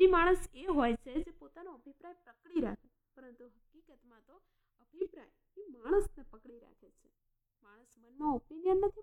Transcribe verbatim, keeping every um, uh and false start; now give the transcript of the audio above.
કપટી માણસ એ હોય છે જે પોતાનો અભિપ્રાય પકડી રાખે, પરંતુ હકીકતમાં તો અભિપ્રાય એ માણસને પકડી રાખે છે. માણસ મનમાં ઓપિનિયન નથી